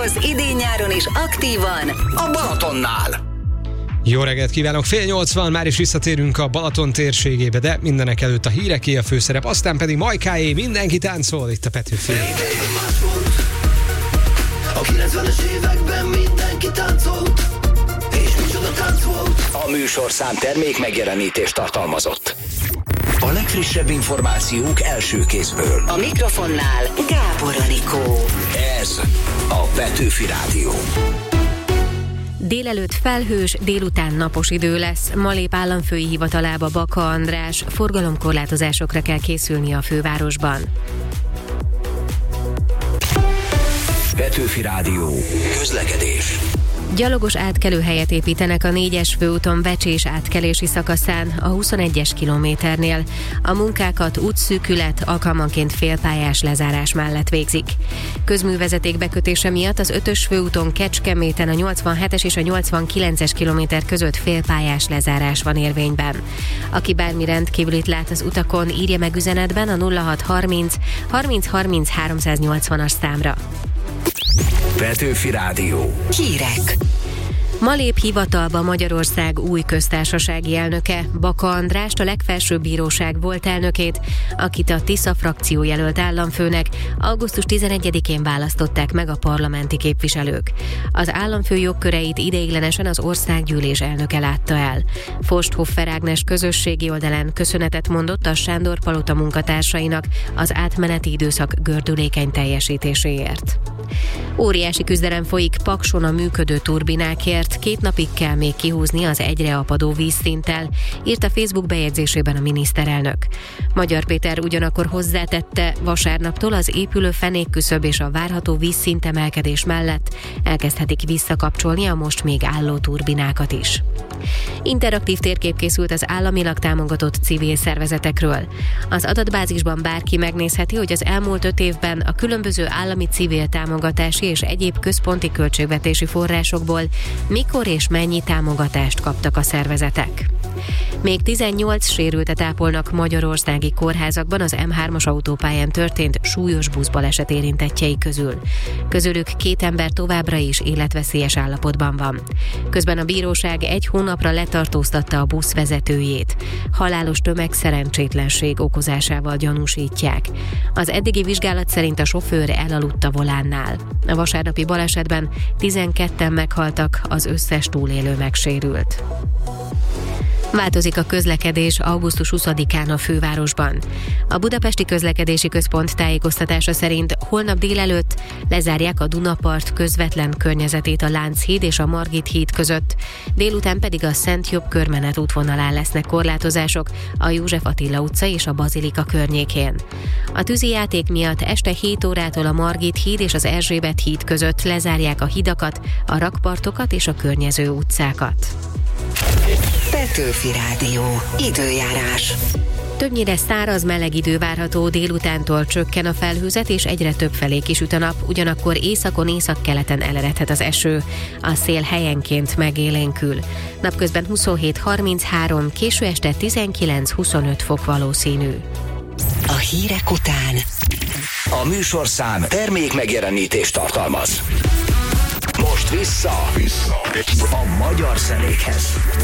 az idén-nyáron is aktívan a Balatonnál. Jó reggelt kívánok, 7:80, már is visszatérünk a Balaton térségébe, de mindenek előtt a híreké a főszerep, aztán pedig Majkáé, mindenki táncol, itt a Petőfi. A 90-es években mindenki táncolt, és micsoda tánc volt. A műsorszám termék megjelenítést tartalmazott. A legfrissebb információk első kézből. a mikrofonnál Gábor Anikó. Ez a Petőfi Rádió. Délelőtt felhős, délután napos idő lesz. Ma lép államfői hivatalába Baka András, forgalomkorlátozásokra kell készülni a fővárosban. Petőfi Rádió. Közlekedés. Gyalogos átkelőhelyet építenek a 4-es főúton Vecsés átkelési szakaszán, a 21-es kilométernél. A munkákat útszűkület, alkalmanként félpályás lezárás mellett végzik. Közművezeték bekötése miatt az 5-ös főúton Kecskeméten a 87-es és a 89-es kilométer között félpályás lezárás van érvényben. Aki bármi rendkívülit lát az utakon, írja meg üzenetben a 0630 30 30 380-as számra. Petőfi Rádió. Hírek. Ma lép hivatalba Magyarország új köztársasági elnöke, Baka Andrást, a legfelsőbb bíróság volt elnökét, akit a Tisza frakció jelölt államfőnek, augusztus 11-én választották meg a parlamenti képviselők. Az államfő jogköreit ideiglenesen az országgyűlés elnöke látta el. Forsthoffer Ágnes közösségi oldalán köszönetet mondott a Sándor Palota munkatársainak az átmeneti időszak gördülékeny teljesítéséért. Óriási küzdelem folyik Pakson a működő turbinákért, 2 napig kell még kihúzni az egyre apadó vízszinttel, írt a Facebook bejegyzésében a miniszterelnök. Magyar Péter ugyanakkor hozzátette, vasárnaptól az épülő fenékküszöb és a várható vízszintemelkedés mellett elkezdhetik visszakapcsolni a most még álló turbinákat is. Interaktív térkép készült az államilag támogatott civil szervezetekről. Az adatbázisban bárki megnézheti, hogy az elmúlt 5 évben a különböző állami civil támogatási és egyéb központi költségvetési forrásokból mikor és mennyi támogatást kaptak a szervezetek. Még 18 sérültet ápolnak magyarországi kórházakban az M3-as autópályán történt súlyos buszbaleset érintettjei közül. Közülük 2 ember továbbra is életveszélyes állapotban van. Közben a bíróság 1 hónapra letartóztatta a busz vezetőjét. Halálos tömegszerencsétlenség okozásával gyanúsítják. Az eddigi vizsgálat szerint a sofőr elaludt a volánnál. A vasárnapi balesetben 12-en meghaltak, az összes túlélő megsérült. Változik a közlekedés augusztus 20-án a fővárosban. A Budapesti Közlekedési Központ tájékoztatása szerint holnap délelőtt lezárják a Dunapart közvetlen környezetét a Lánchíd és a Margit híd között, délután pedig a Szent Jobb körmenet útvonalán lesznek korlátozások a József Attila utca és a Bazilika környékén. A tűzijáték miatt este 7 órától a Margit híd és az Erzsébet híd között lezárják a hidakat, a rakpartokat és a környező utcákat. Petőfi Rádió. Időjárás. Többnyire száraz, meleg idő várható, délutántól csökken a felhőzet és egyre több felé kisüt a nap, ugyanakkor északon, északkeleten eleredhet az eső. A szél helyenként megélénkül. Napközben 27-33, késő este 19-25 fok valószínű. A hírek után A műsorszám termék megjelenítést tartalmaz. Most vissza a magyar zenékhez.